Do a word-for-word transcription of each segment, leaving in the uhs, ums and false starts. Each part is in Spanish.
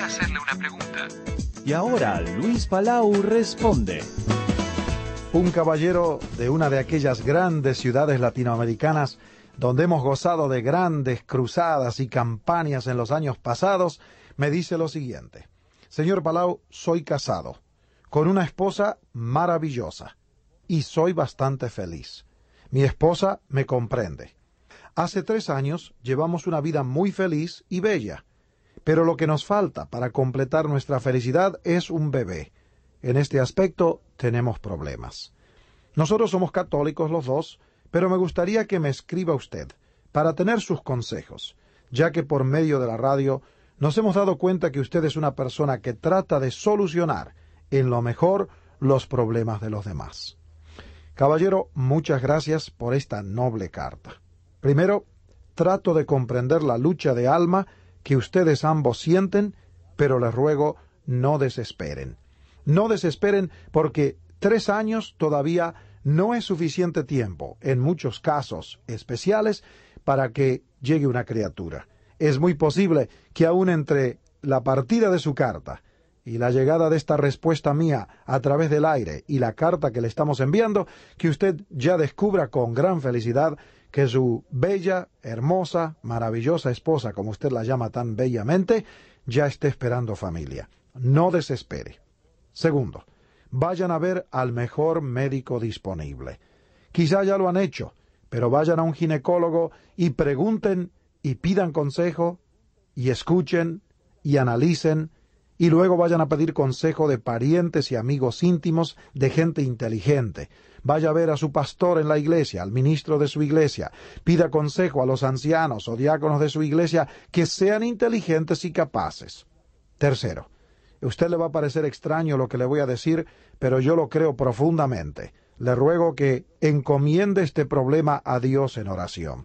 hacerle una pregunta. Y ahora Luis Palau responde. Un caballero de una de aquellas grandes ciudades latinoamericanas donde hemos gozado de grandes cruzadas y campañas en los años pasados, me dice lo siguiente: Señor Palau, soy casado con una esposa maravillosa y soy bastante feliz. Mi esposa me comprende. Hace tres años llevamos una vida muy feliz y bella, pero lo que nos falta para completar nuestra felicidad es un bebé. En este aspecto tenemos problemas. Nosotros somos católicos los dos, pero me gustaría que me escriba usted para tener sus consejos, ya que por medio de la radio nos hemos dado cuenta que usted es una persona que trata de solucionar en lo mejor los problemas de los demás. Caballero, muchas gracias por esta noble carta. Primero, trato de comprender la lucha de alma que ustedes ambos sienten, pero les ruego no desesperen. No desesperen porque tres años todavía no es suficiente tiempo, en muchos casos especiales, para que llegue una criatura. Es muy posible que aún entre la partida de su carta y la llegada de esta respuesta mía a través del aire y la carta que le estamos enviando, que usted ya descubra con gran felicidad que su bella, hermosa, maravillosa esposa, como usted la llama tan bellamente, ya esté esperando familia. No desespere. Segundo, vayan a ver al mejor médico disponible. Quizá ya lo han hecho, pero vayan a un ginecólogo y pregunten y pidan consejo y escuchen y analicen y luego vayan a pedir consejo de parientes y amigos íntimos, de gente inteligente. Vaya a ver a su pastor en la iglesia, al ministro de su iglesia. Pida consejo a los ancianos o diáconos de su iglesia que sean inteligentes y capaces. Tercero, a usted le va a parecer extraño lo que le voy a decir, pero yo lo creo profundamente. Le ruego que encomiende este problema a Dios en oración.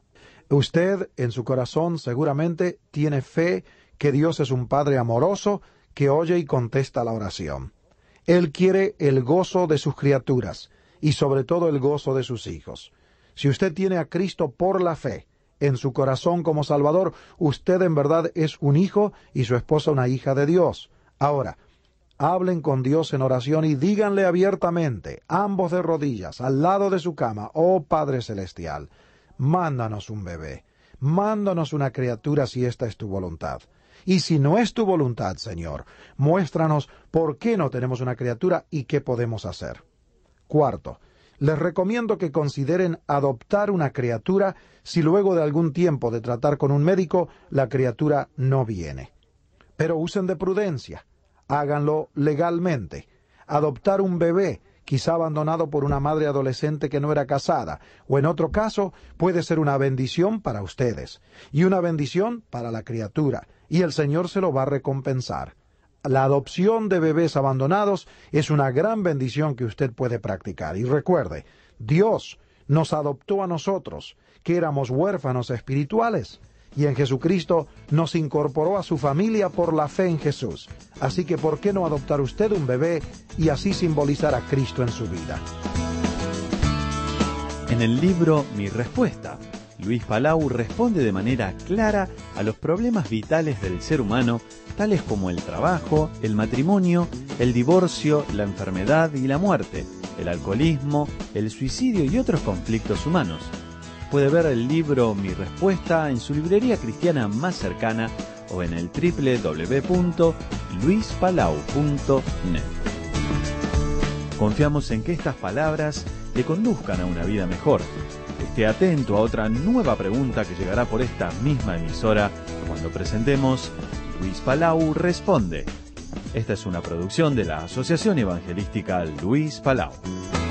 Usted, en su corazón, seguramente tiene fe que Dios es un Padre amoroso que oye y contesta la oración. Él quiere el gozo de sus criaturas y sobre todo el gozo de sus hijos. Si usted tiene a Cristo por la fe en su corazón como Salvador, usted en verdad es un hijo y su esposa una hija de Dios. Ahora, hablen con Dios en oración y díganle abiertamente, ambos de rodillas, al lado de su cama: oh Padre Celestial, mándanos un bebé, mándanos una criatura si esta es tu voluntad. Y si no es tu voluntad, Señor, muéstranos por qué no tenemos una criatura y qué podemos hacer. Cuarto, les recomiendo que consideren adoptar una criatura si luego de algún tiempo de tratar con un médico la criatura no viene. Pero usen de prudencia, háganlo legalmente. Adoptar un bebé, quizá abandonado por una madre adolescente que no era casada, o en otro caso puede ser una bendición para ustedes, y una bendición para la criatura, y el Señor se lo va a recompensar. La adopción de bebés abandonados es una gran bendición que usted puede practicar. Y recuerde, Dios nos adoptó a nosotros, que éramos huérfanos espirituales, y en Jesucristo nos incorporó a su familia por la fe en Jesús. Así que, ¿por qué no adoptar usted un bebé y así simbolizar a Cristo en su vida? En el libro Mi Respuesta, Luis Palau responde de manera clara a los problemas vitales del ser humano, tales como el trabajo, el matrimonio, el divorcio, la enfermedad y la muerte, el alcoholismo, el suicidio y otros conflictos humanos. Puede ver el libro Mi Respuesta en su librería cristiana más cercana o en el doble u doble u doble u punto luis palau punto net. Confiamos en que estas palabras le conduzcan a una vida mejor. Esté atento a otra nueva pregunta que llegará por esta misma emisora cuando presentemos Luis Palau Responde. Esta es una producción de la Asociación Evangelística Luis Palau.